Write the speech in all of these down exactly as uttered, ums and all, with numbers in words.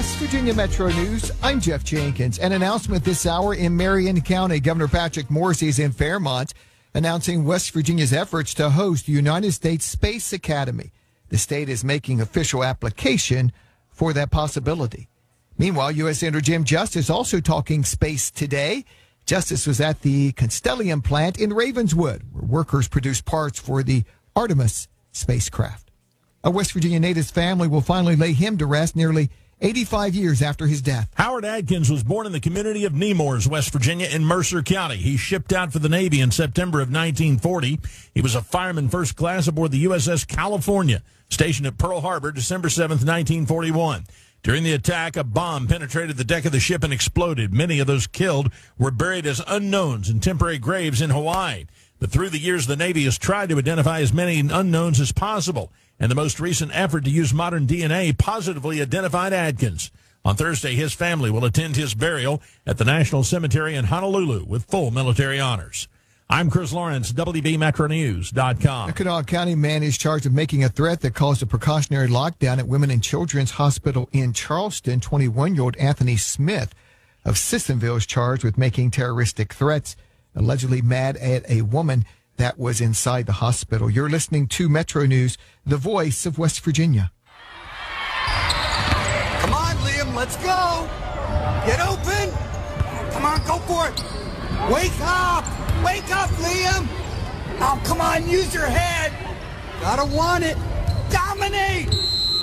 West Virginia Metro News, I'm Jeff Jenkins. An announcement this hour in Marion County. Governor Patrick Morrisey is in Fairmont announcing West Virginia's efforts to host the United States Space Academy. The state is making official application for that possibility. Meanwhile, U S Senator Jim Justice also talking space today. Justice was at the Constellium plant in Ravenswood, where workers produced parts for the Artemis spacecraft. A West Virginia native's family will finally lay him to rest nearly eighty-five years after his death. Howard Adkins was born in the community of Nemours, West Virginia, in Mercer County. He shipped out for the Navy in September of nineteen forty. He was a fireman first class aboard the U S S California, stationed at Pearl Harbor, December seventh, nineteen forty-one. During the attack, a bomb penetrated the deck of the ship and exploded. Many of those killed were buried as unknowns in temporary graves in Hawaii. But through the years, the Navy has tried to identify as many unknowns as possible. And the most recent effort to use modern D N A positively identified Adkins. On Thursday, his family will attend his burial at the National Cemetery in Honolulu with full military honors. I'm Chris Lawrence, W B Metro News dot com. A Kanawha County man is charged with making a threat that caused a precautionary lockdown at Women and Children's Hospital in Charleston. twenty-one-year-old Anthony Smith of Sissonville is charged with making terroristic threats, allegedly mad at a woman that was inside the hospital. You're listening to Metro News, the voice of West Virginia. Come on, Liam, let's go. Get open. Come on, go for it. Wake up. Wake up, Liam. Oh, come on, use your head. Gotta want it. Dominate.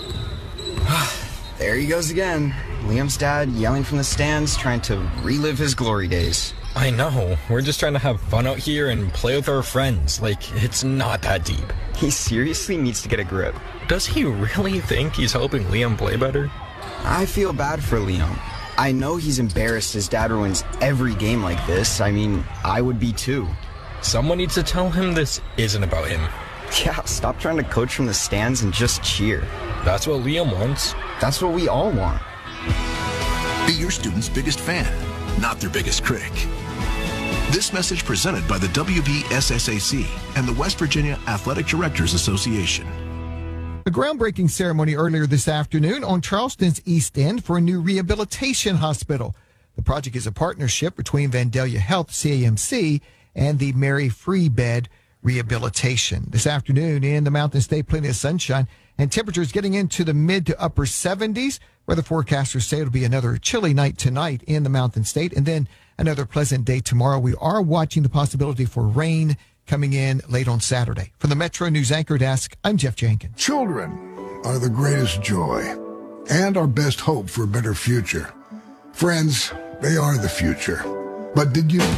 There he goes again. Liam's dad yelling from the stands, trying to relive his glory days. I know. We're just trying to have fun out here and play with our friends. Like, it's not that deep. He seriously needs to get a grip. Does he really think he's helping Liam play better? I feel bad for Liam. I know he's embarrassed his dad ruins every game like this. I mean, I would be too. Someone needs to tell him this isn't about him. Yeah, stop trying to coach from the stands and just cheer. That's what Liam wants. That's what we all want. Be your student's biggest fan, not their biggest critic. This message presented by the W B S S A C and the West Virginia Athletic Directors Association. A groundbreaking ceremony earlier this afternoon on Charleston's East End for a new rehabilitation hospital. The project is a partnership between Vandalia Health, C A M C, and the Mary Free Bed Rehabilitation. This afternoon in the Mountain State, plenty of sunshine and temperatures getting into the mid to upper seventies. Weather forecasters say it'll be another chilly night tonight in the Mountain State and then another pleasant day tomorrow. We are watching the possibility for rain coming in late on Saturday. From the Metro News Anchor Desk, I'm Jeff Jenkins. Children are the greatest joy and our best hope for a better future. Friends, they are the future. But did you...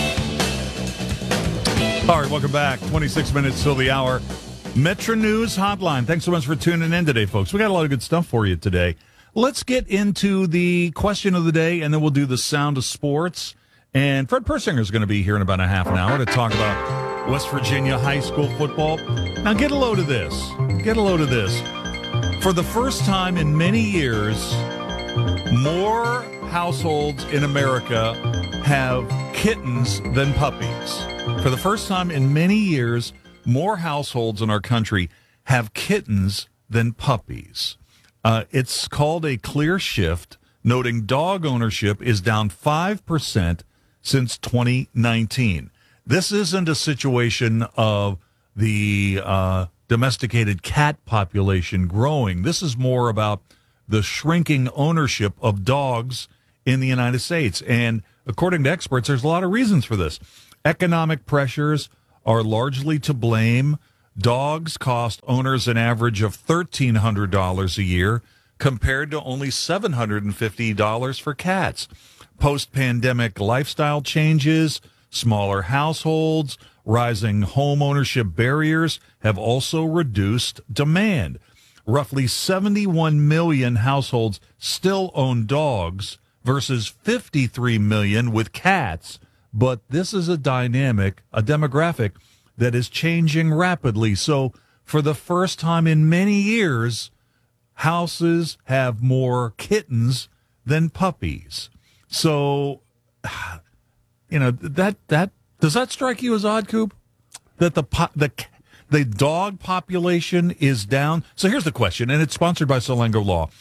All right, welcome back. twenty-six minutes till the hour. Metro News Hotline. Thanks so much for tuning in today, folks. We got a lot of good stuff for you today. Let's get into the question of the day, and then we'll do the sound of sports. And Fred Persinger is going to be here in about a half an hour to talk about West Virginia high school football. Now, get a load of this. Get a load of this. For the first time in many years, more households in America have kittens than puppies. For the first time in many years, more households in our country have kittens than puppies. Uh, it's called a clear shift, noting dog ownership is down five percent since twenty nineteen. This isn't a situation of the uh, domesticated cat population growing. This is more about the shrinking ownership of dogs in the United States. And according to experts, there's a lot of reasons for this. Economic pressures are largely to blame. Dogs cost owners an average of thirteen hundred dollars a year compared to only seven hundred fifty dollars for cats. Post-pandemic lifestyle changes, smaller households, rising home ownership barriers have also reduced demand. Roughly seventy-one million households still own dogs versus fifty-three million with cats, but this is a dynamic, a demographic that is changing rapidly. So for the first time in many years, houses have more kittens than puppies. So, you know, that that does that strike you as odd, Coop? That the the the dog population is down? So here's the question, and it's sponsored by Salengo Law.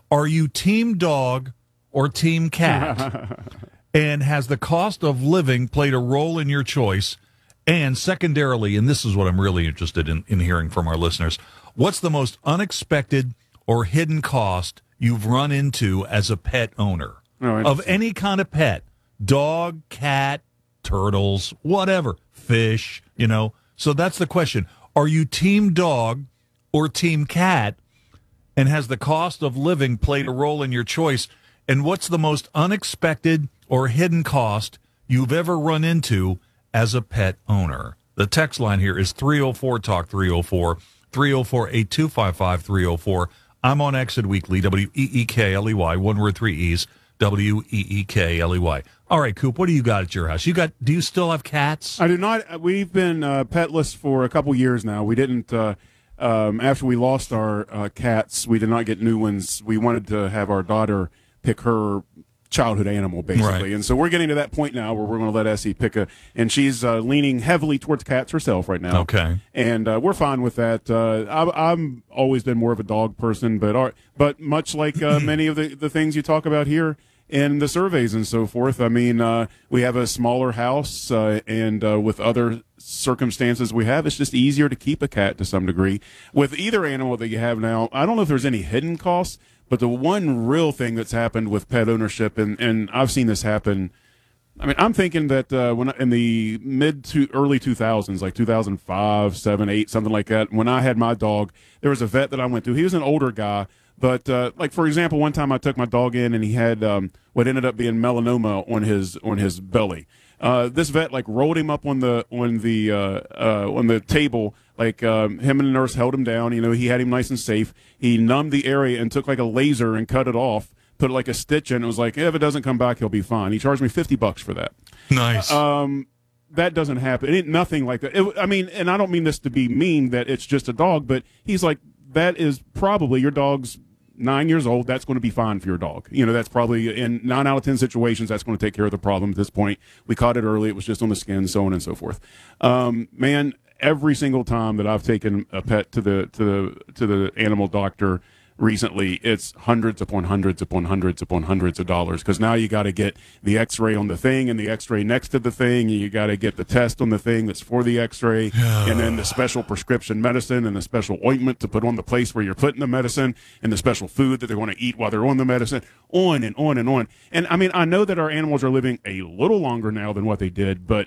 Are you team dog or team cat? And has the cost of living played a role in your choice? And secondarily, and this is what I'm really interested in, in hearing from our listeners, what's the most unexpected or hidden cost you've run into as a pet owner? Oh, of any kind of pet, dog, cat, turtles, whatever, fish, you know. So that's the question. Are you team dog or team cat? And has the cost of living played a role in your choice? And what's the most unexpected or hidden cost you've ever run into as a pet owner? The text line here is three oh four talk three oh four, three oh four, eight two five five, three oh four. I'm on Exit Weekly, W E E K L E Y, one word, three E's, W E E K L E Y. All right, Coop, what do you got at your house? You got? Do you still have cats? I do not. We've been uh, petless for a couple years now. We didn't, uh, um, after we lost our uh, cats, we did not get new ones. We wanted to have our daughter pick her childhood animal, basically. Right. And so we're getting to that point now where we're going to let Essie pick a, and she's uh, leaning heavily towards cats herself right now. Okay. And uh, we're fine with that. Uh, I, I'm always been more of a dog person, but our, but much like uh, many of the, the things you talk about here in the surveys and so forth, I mean, uh, we have a smaller house, uh, and uh, with other circumstances we have, it's just easier to keep a cat to some degree. With either animal that you have now, I don't know if there's any hidden costs, but the one real thing that's happened with pet ownership, and, and I've seen this happen, I mean, I'm thinking that uh, when in the mid to early two thousands, like two thousand five, seven, eight, something like that, when I had my dog, there was a vet that I went to. He was an older guy, but uh, like for example, one time I took my dog in and he had um, what ended up being melanoma on his on his belly. Uh, this vet like rolled him up on the on the uh, uh, on the table. Like um, him and the nurse held him down. You know, he had him nice and safe. He numbed the area and took like a laser and cut it off. Put like a stitch in. It was like, if it doesn't come back, he'll be fine. He charged me fifty bucks for that. Nice. Um, that doesn't happen. It ain't nothing like that. It, I mean, and I don't mean this to be mean that it's just a dog, but he's like, that is probably your dog's nine years old. That's going to be fine for your dog. You know, that's probably in nine out of ten situations, that's going to take care of the problem at this point. We caught it early. It was just on the skin, so on and so forth. Um, man, every single time that I've taken a pet to the, to the, to the animal doctor recently, it's hundreds upon hundreds upon hundreds upon hundreds of dollars, because now you got to get the x-ray on the thing and the x-ray next to the thing, and you got to get the test on the thing that's for the x-ray, and then the special prescription medicine and the special ointment to put on the place where you're putting the medicine, and the special food that they want to eat while they're on the medicine, on and on and on. And I mean, I know that our animals are living a little longer now than what they did, but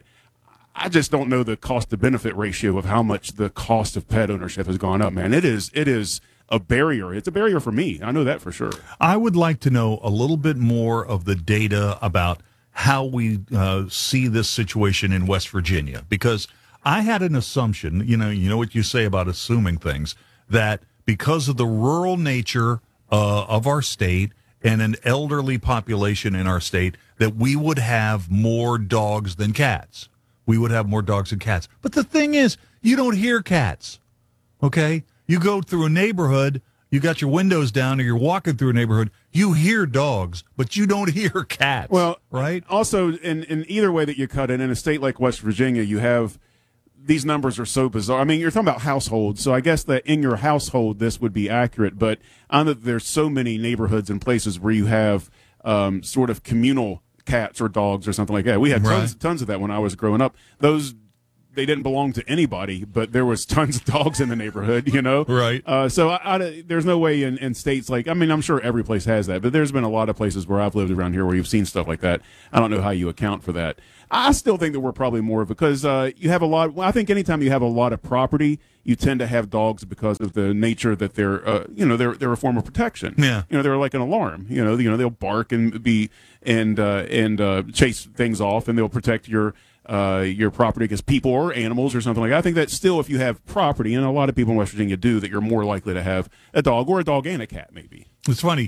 I just don't know the cost to benefit ratio of how much the cost of pet ownership has gone up, man. It is, it is a barrier. It's a barrier for me. I know that for sure. I would like to know a little bit more of the data about how we uh, see this situation in West Virginia, because I had an assumption, you know, you know what you say about assuming things, that because of the rural nature uh, of our state and an elderly population in our state, that we would have more dogs than cats. We would have more dogs than cats. But the thing is, you don't hear cats, okay? You go through a neighborhood, you got your windows down, or you're walking through a neighborhood, you hear dogs, but you don't hear cats. Well, right? Also, in, in either way that you cut it, in a state like West Virginia, you have, these numbers are so bizarre. I mean, you're talking about households, so I guess that in your household, this would be accurate, but I know that there's so many neighborhoods and places where you have um, sort of communal cats or dogs or something like that. We had tons, Right. tons of that when I was growing up. Those, they didn't belong to anybody, but there was tons of dogs in the neighborhood, you know? Right. Uh, so I, I, there's no way in, in states like, I mean, I'm sure every place has that, but there's been a lot of places where I've lived around here where you've seen stuff like that. I don't know how you account for that. I still think that we're probably more because uh, you have a lot. Well, I think anytime you have a lot of property, you tend to have dogs because of the nature that they're, uh, you know, they're they're a form of protection. Yeah. You know, they're like an alarm. You know, you know they'll bark and be and uh, and uh, chase things off, and they'll protect your uh, your property against people or animals or something like that. I think that still, if you have property, and a lot of people in West Virginia do, that you're more likely to have a dog or a dog and a cat, maybe. It's funny.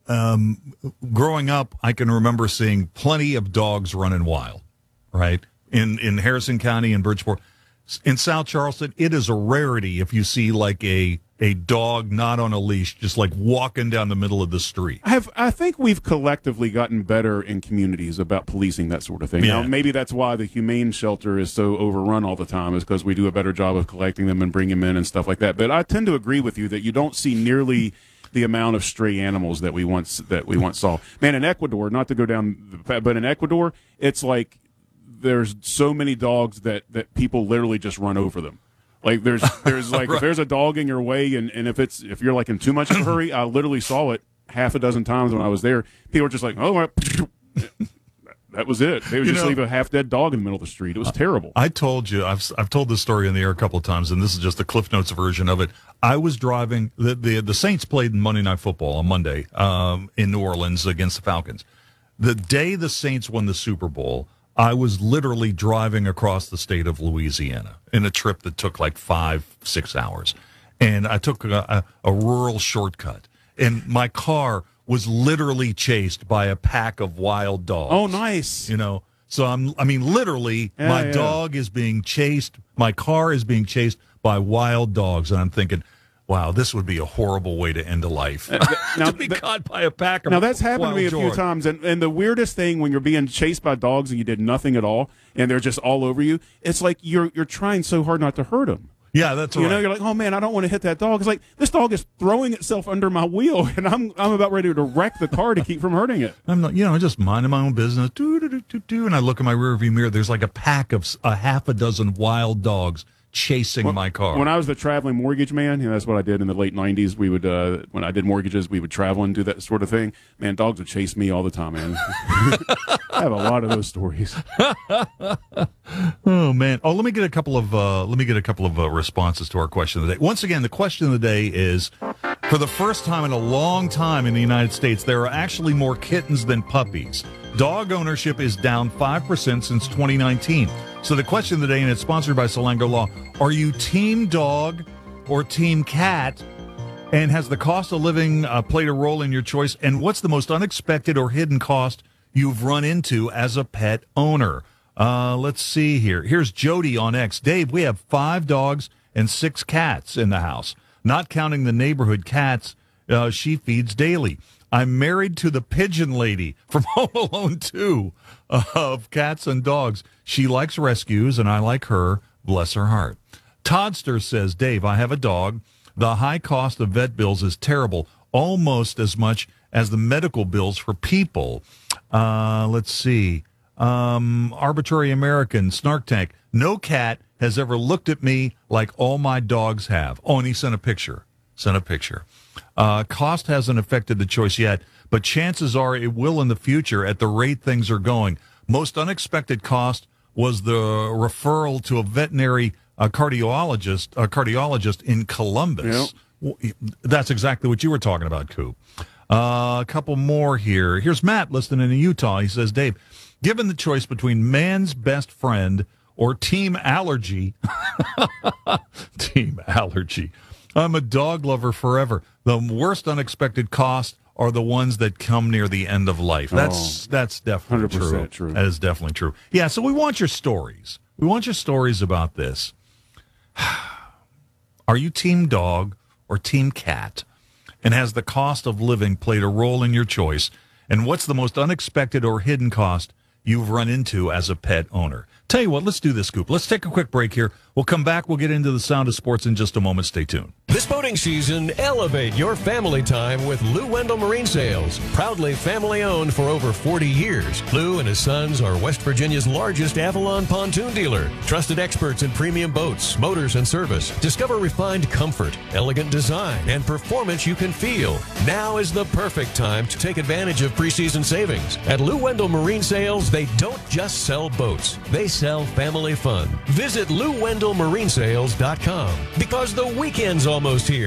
Um, growing up, I can remember seeing plenty of dogs running wild, right? In in Harrison County and Bridgeport. In South Charleston, it is a rarity if you see like a a dog not on a leash, just like walking down the middle of the street. I have I think we've collectively gotten better in communities about policing that sort of thing. Yeah. Now, maybe that's why the humane shelter is so overrun all the time, is because we do a better job of collecting them and bringing them in and stuff like that. But I tend to agree with you that you don't see nearly the amount of stray animals that we once that we once saw. Man, in Ecuador, not to go down, the, but in Ecuador, it's like there's so many dogs that, that people literally just run over them. Like there's there's like Right. if there's a dog in your way, and, and if it's if you're like in too much of a hurry, I literally saw it half a dozen times when I was there. People were just like, oh. That was it. They would You just know- leave a half dead dog in the middle of the street. It was terrible. I told you, I've I've told this story in the air a couple of times, and this is just the Cliff Notes version of it. I was driving the the, the Saints played in Monday Night Football on Monday um, in New Orleans against the Falcons. The day the Saints won the Super Bowl, I was literally driving across the state of Louisiana in a trip that took like five six hours, and I took a, a, a rural shortcut, and my car was literally chased by a pack of wild dogs. Oh, nice. You know, so I'm, I mean, literally, Yeah, my yeah. dog is being chased. My car is being chased by wild dogs. And I'm thinking, wow, this would be a horrible way to end a life. now, to be th- caught by a pack of Now, that's happened to me a wild few dogs. times. And, and the weirdest thing when you're being chased by dogs and you did nothing at all and they're just all over you, it's like you're you're trying so hard not to hurt them. Yeah, that's You right. know, you're like, oh, man, I don't want to hit that dog. It's like, this dog is throwing itself under my wheel, and I'm I'm about ready to wreck the car to keep from hurting it. I'm not, you know, just minding my own business. Doo, doo, doo, doo, doo, and I look in my rearview mirror. There's like a pack of s- a half a dozen wild dogs chasing my car. When I was the traveling mortgage man, you know, that's what I did in the late nineties. We would, uh, when I did mortgages, we would travel and do that sort of thing. Man, dogs would chase me all the time, man. I have a lot of those stories. Oh man! Oh, let me get a couple of uh, let me get a couple of uh, responses to our question of the day. Once again, the question of the day is: for the first time in a long time in the United States, there are actually more kittens than puppies. Dog ownership is down five percent since twenty nineteen. So the question of the day, and it's sponsored by Salango Law: are you team dog or team cat? And has the cost of living uh, played a role in your choice? And what's the most unexpected or hidden cost you've run into as a pet owner? Uh, let's see here. Here's Jody on X. Dave, we have five dogs and six cats in the house, not counting the neighborhood cats uh, she feeds daily. I'm married to the pigeon lady from Home Alone two uh, of cats and dogs. She likes rescues, and I like her. Bless her heart. Toddster says, Dave, I have a dog. The high cost of vet bills is terrible, almost as much as the medical bills for people. Uh, let's see. Um, Arbitrary American, Snark Tank. No cat has ever looked at me like all my dogs have. Oh, and he sent a picture. Sent a picture. Uh, cost hasn't affected the choice yet, but chances are it will in the future at the rate things are going. Most unexpected cost was the referral to a veterinary a cardiologist, a cardiologist in Columbus. W- That's exactly what you were talking about, Coop. Uh, a couple more here. Here's Matt listening in Utah. He says, Dave, given the choice between man's best friend or team allergy, team allergy, I'm a dog lover forever. The worst unexpected costs are the ones that come near the end of life. That's Oh, that's definitely one hundred true. percent true. That is definitely true. Yeah, so we want your stories. We want your stories about this. Are you team dog or team cat? And has the cost of living played a role in your choice? And what's the most unexpected or hidden cost you've run into as a pet owner? Tell you what, let's do this, Scoop. Let's take a quick break here. We'll come back. We'll get into the sound of sports in just a moment. Stay tuned. This boating season, elevate your family time with Lou Wendell Marine Sales. Proudly family-owned for over forty years, Lou and his sons are West Virginia's largest Avalon pontoon dealer. Trusted experts in premium boats, motors, and service. Discover refined comfort, elegant design, and performance you can feel. Now is the perfect time to take advantage of preseason savings. At Lou Wendell Marine Sales, they don't just sell boats. They sell family fun. Visit Lou Wendell Marine Sales dot com because the weekend's almost here.